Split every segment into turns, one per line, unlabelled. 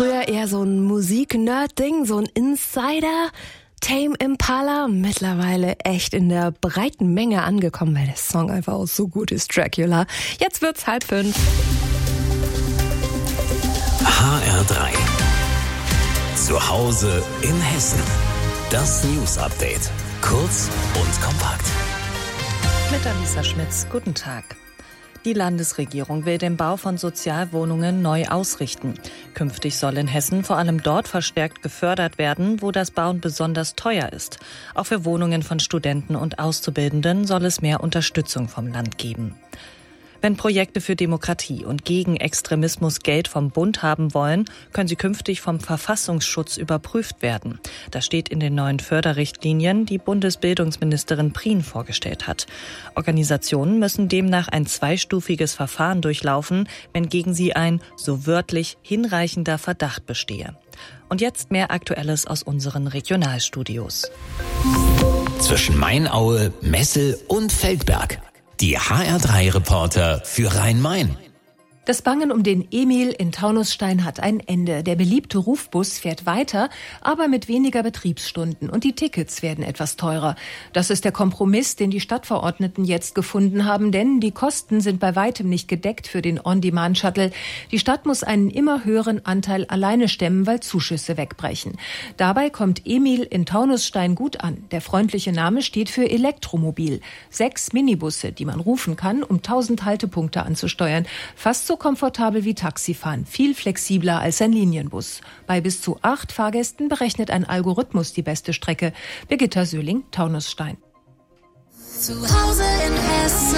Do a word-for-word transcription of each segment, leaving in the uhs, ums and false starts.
Früher eher so ein Musik-Nerd-Ding, so ein Insider. Tame Impala, mittlerweile echt in der breiten Menge angekommen, weil der Song einfach auch so gut ist, Dracula. Jetzt wird's halb fünf.
H R drei. Zu Hause in Hessen. Das News Update. Kurz und kompakt.
Mit Alisa Schmitz, guten Tag. Die Landesregierung will den Bau von Sozialwohnungen neu ausrichten. Künftig soll in Hessen vor allem dort verstärkt gefördert werden, wo das Bauen besonders teuer ist. Auch für Wohnungen von Studenten und Auszubildenden soll es mehr Unterstützung vom Land geben. Wenn Projekte für Demokratie und gegen Extremismus Geld vom Bund haben wollen, können sie künftig vom Verfassungsschutz überprüft werden. Das steht in den neuen Förderrichtlinien, die Bundesbildungsministerin Prien vorgestellt hat. Organisationen müssen demnach ein zweistufiges Verfahren durchlaufen, wenn gegen sie ein, so wörtlich, hinreichender Verdacht bestehe. Und jetzt mehr Aktuelles aus unseren Regionalstudios.
Zwischen Mainaue, Messel und Feldberg. Die H R drei Reporter für Rhein-Main.
Das Bangen um den Emil in Taunusstein hat ein Ende. Der beliebte Rufbus fährt weiter, aber mit weniger Betriebsstunden und die Tickets werden etwas teurer. Das ist der Kompromiss, den die Stadtverordneten jetzt gefunden haben, denn die Kosten sind bei weitem nicht gedeckt für den On-Demand-Shuttle. Die Stadt muss einen immer höheren Anteil alleine stemmen, weil Zuschüsse wegbrechen. Dabei kommt Emil in Taunusstein gut an. Der freundliche Name steht für Elektromobil. Sechs Minibusse, die man rufen kann, um tausend Haltepunkte anzusteuern. Fast so komfortabel wie Taxifahren, viel flexibler als ein Linienbus. Bei bis zu acht Fahrgästen berechnet ein Algorithmus die beste Strecke. Birgitta Söhling, Taunusstein.
Zu Hause in Hessen.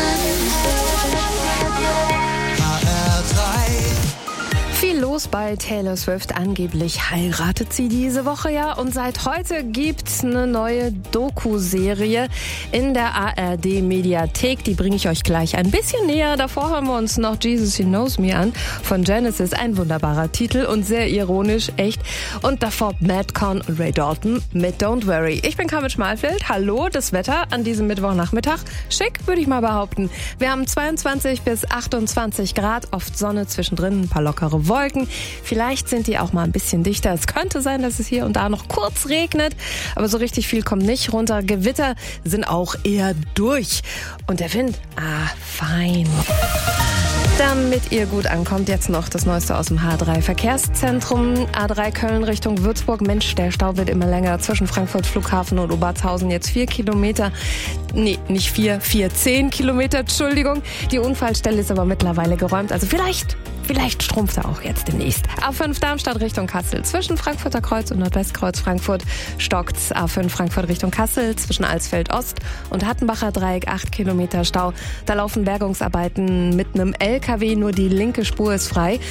H R drei.
Viel los bei Taylor Swift. Angeblich heiratet sie diese Woche ja. Und seit heute gibt's eine neue Doku-Serie in der A R D-Mediathek. Die bringe ich euch gleich ein bisschen näher. Davor hören wir uns noch Jesus He Knows Me an von Genesis. Ein wunderbarer Titel und sehr ironisch, echt. Und davor Madcon und Ray Dalton mit Don't Worry. Ich bin Carmen Schmalfeld. Hallo, das Wetter an diesem Mittwochnachmittag. Schick, würde ich mal behaupten. Wir haben zweiundzwanzig bis achtundzwanzig Grad, oft Sonne, zwischendrin ein paar lockere Wolken. Vielleicht sind die auch mal ein bisschen dichter. Es könnte sein, dass es hier und da noch kurz regnet, aber so richtig viel kommt nicht runter. Gewitter sind auch eher durch. Und der Wind, ah, fein. Damit ihr gut ankommt, jetzt noch das Neueste aus dem H drei Verkehrszentrum. A drei Köln Richtung Würzburg. Mensch, der Stau wird immer länger. Zwischen Frankfurt Flughafen und Obertshausen jetzt vier Kilometer. Nee, nicht vier, vier, zehn Kilometer, Entschuldigung. Die Unfallstelle ist aber mittlerweile geräumt. Also vielleicht, vielleicht strumpft er auch jetzt demnächst. A fünf Darmstadt Richtung Kassel. Zwischen Frankfurter Kreuz und Nordwestkreuz Frankfurt stockt's. A fünf Frankfurt Richtung Kassel. Zwischen Alsfeld Ost und Hattenbacher Dreieck acht Kilometer Stau. Da laufen Bergungsarbeiten mit einem L K W. Nur die linke Spur ist frei.